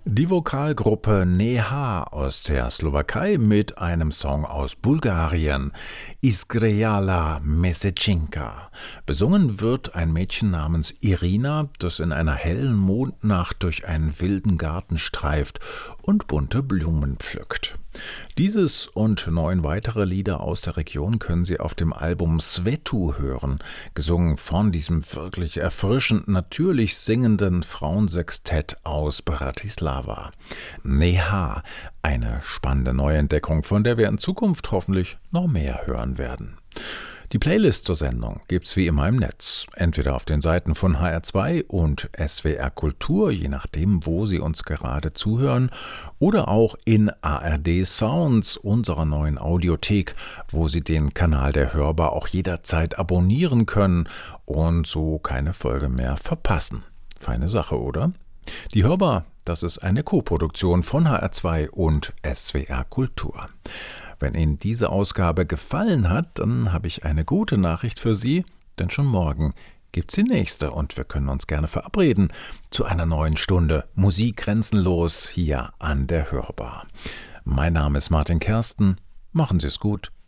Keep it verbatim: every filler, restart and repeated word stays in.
Die Vokalgruppe Neha aus der Slowakei mit einem Song aus Bulgarien, Iskrejala Mesečinka. Besungen wird ein Mädchen namens Irina, das in einer hellen Mondnacht durch einen wilden Garten streift und bunte Blumen pflückt. Dieses und neun weitere Lieder aus der Region können Sie auf dem Album Svetu hören, gesungen von diesem wirklich erfrischend natürlich singenden Frauensextett aus Bratislava. Neha, eine spannende Neuentdeckung, von der wir in Zukunft hoffentlich noch mehr hören werden. Die Playlist zur Sendung gibt's wie immer im Netz, entweder auf den Seiten von H R zwei und S W R Kultur, je nachdem, wo Sie uns gerade zuhören, oder auch in A R D Sounds, unserer neuen Audiothek, wo Sie den Kanal der Hörbar auch jederzeit abonnieren können und so keine Folge mehr verpassen. Feine Sache, oder? Die Hörbar, das ist eine Koproduktion von H R zwei und S W R Kultur. Wenn Ihnen diese Ausgabe gefallen hat, dann habe ich eine gute Nachricht für Sie, denn schon morgen gibt's die nächste und wir können uns gerne verabreden zu einer neuen Stunde Musik grenzenlos hier an der Hörbar. Mein Name ist Martin Kersten, machen Sie es gut.